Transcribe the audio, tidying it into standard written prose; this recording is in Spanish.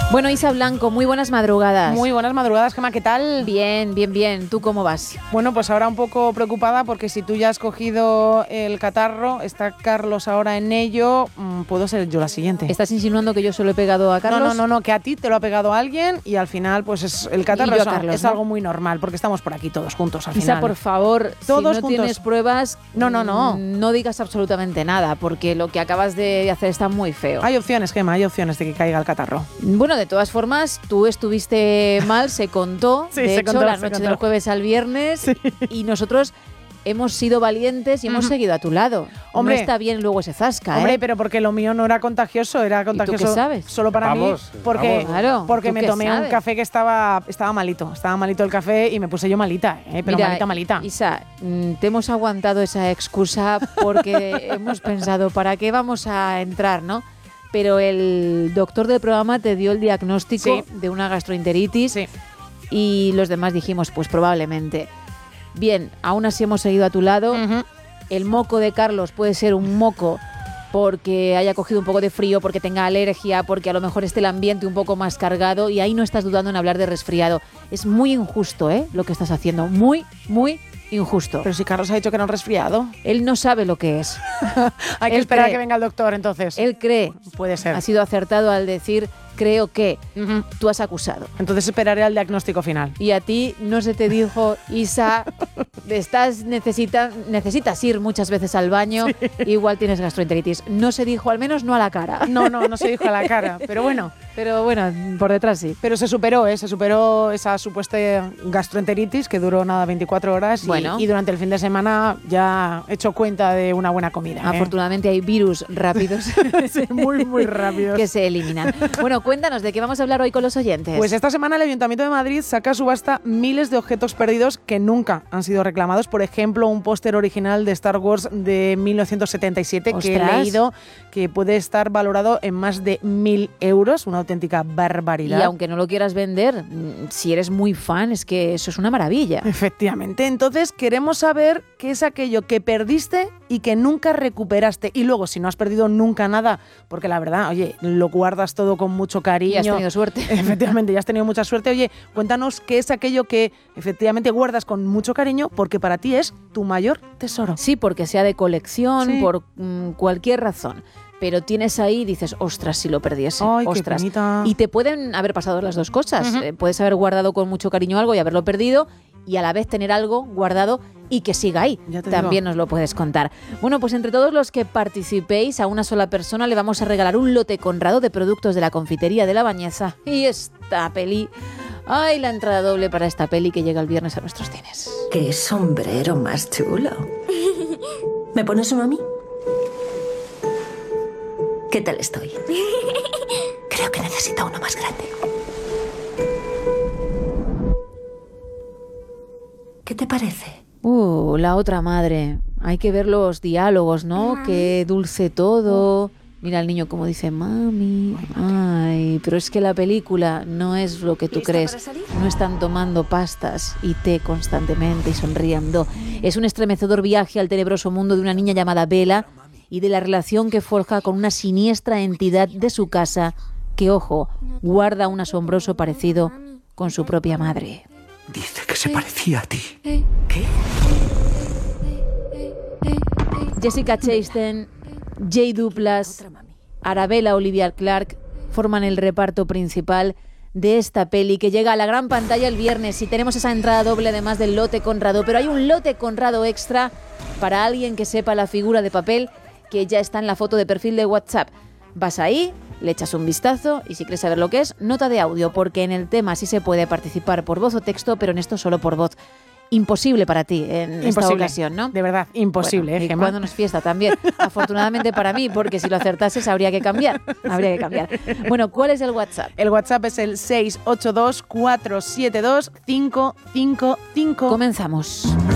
Bueno, Isa Blanco, muy buenas madrugadas. Muy buenas madrugadas, Gemma, ¿qué tal? Bien, bien, bien. ¿Tú cómo vas? Bueno, pues ahora un poco preocupada porque si tú ya has cogido el catarro, está Carlos ahora en ello, puedo ser yo la siguiente. ¿Estás insinuando que yo solo he pegado a Carlos? No, que a ti te lo ha pegado alguien y al final pues el catarro Y yo a Carlos, es ¿no? algo muy normal porque estamos por aquí todos juntos al Isa, final. por favor, Todos si no juntos. tienes pruebas, No digas absolutamente nada, porque lo que acabas de hacer está muy feo. Hay opciones, Gemma, hay opciones de que caiga el catarro. Bueno, de todas formas, tú estuviste mal, se contó. Sí, de se hecho, contó, la se noche contó. del jueves al viernes, Sí. y nosotros hemos sido valientes y hemos seguido a tu lado. Hombre. No está bien luego ese zasca, Hombre, ¿eh? pero porque lo mío no era contagioso, era contagioso qué sabes? solo para Vamos, mí, porque, vamos. Claro, porque ¿tú me qué tomé sabes? un café que estaba malito el café y me puse yo malita, pero Mira, malita. Isa, te hemos aguantado esa excusa porque hemos pensado, ¿para qué vamos a entrar, no? Pero el doctor del programa te dio el diagnóstico Sí. de una gastroenteritis Sí. y los demás dijimos, pues probablemente. Bien, aún así hemos seguido a tu lado. Ujú. El moco de Carlos puede ser un moco porque haya cogido un poco de frío, porque tenga alergia, porque a lo mejor esté el ambiente un poco más cargado y ahí no estás dudando en hablar de resfriado. Es muy injusto, lo que estás haciendo. Muy, muy injusto. Pero si Carlos ha dicho que era un resfriado. Él no sabe lo que es. Hay que Él esperar a cree. que venga el doctor, entonces. Él cree. Puede ser. Ha sido acertado al decir, creo que. Ujú. Tú has acusado. Entonces esperaré al diagnóstico final. Y a ti no se te dijo, Isa, necesitas ir muchas veces al baño, igual tienes gastroenteritis. No se dijo, al menos no a la cara. No se dijo a la cara, pero bueno. Pero bueno, por detrás sí. Pero se superó esa supuesta gastroenteritis que duró nada 24 horas Bueno. y durante el fin de semana ya he hecho cuenta de una buena comida. Afortunadamente hay virus rápidos Sí, muy, muy rápidos. que se eliminan. Bueno, cuéntanos, ¿de qué vamos a hablar hoy con los oyentes? Pues esta semana el Ayuntamiento de Madrid saca a subasta miles de objetos perdidos que nunca han sido reclamados. Por ejemplo, un póster original de Star Wars de 1977 que he ¡Ostras! leído que puede estar valorado en más de 1.000 euros, una auténtica barbaridad. Y aunque no lo quieras vender, si eres muy fan, es que eso es una maravilla. Efectivamente. Entonces queremos saber qué es aquello que perdiste y que nunca recuperaste. Y luego, si no has perdido nunca nada, porque la verdad, oye, lo guardas todo con mucho cariño. Y has tenido suerte. Efectivamente, ya has tenido mucha suerte. Oye, cuéntanos qué es aquello que efectivamente guardas con mucho cariño porque para ti es tu mayor tesoro. Sí, porque sea de colección, Sí. por cualquier razón. Pero tienes ahí y dices, ostras, si lo perdiese, Ay, qué ostras. penita. Y te pueden haber pasado las dos cosas. Ujú. Puedes haber guardado con mucho cariño algo y haberlo perdido, y a la vez tener algo guardado y que siga ahí. Ya te También digo. nos lo puedes contar. Bueno, pues entre todos los que participéis, a una sola persona le vamos a regalar un lote Conrado de productos de la confitería de La Bañeza. Y esta peli... Ay, la entrada doble para esta peli que llega el viernes a nuestros cines. ¡Qué sombrero más chulo! ¿Me pones uno a mí? ¿Qué tal estoy? Creo que necesito uno más grande. ¿Qué te parece? La otra madre. Hay que ver los diálogos, ¿no? Qué dulce todo. Mira al niño como dice, mami. Ay, pero es que la película no es lo que tú ¿Lista crees. para salir? No están tomando pastas y té constantemente y sonriendo. Es un estremecedor viaje al tenebroso mundo de una niña llamada Bella y de la relación que forja con una siniestra entidad de su casa que, ojo, guarda un asombroso parecido con su propia madre. Dice que se parecía a ti. ¿Qué? Jessica Chastain, Jay Duplas, Otra mami. Arabella Olivia Clarke forman el reparto principal de esta peli que llega a la gran pantalla el viernes y tenemos esa entrada doble además del lote Conrado, pero hay un lote Conrado extra para alguien que sepa la figura de papel que ya está en la foto de perfil de WhatsApp. Vas ahí, le echas un vistazo y si quieres saber lo que es, nota de audio, porque en el tema sí se puede participar por voz o texto, pero en esto solo por voz. Imposible para ti en esta ocasión, ¿no? De verdad, imposible, Bueno, y Gemma. cuando nos fiesta también. Afortunadamente para mí, porque si lo acertases habría que cambiar. Habría que cambiar. Bueno, ¿cuál es el WhatsApp? El WhatsApp es el 682 472 555. Comenzamos.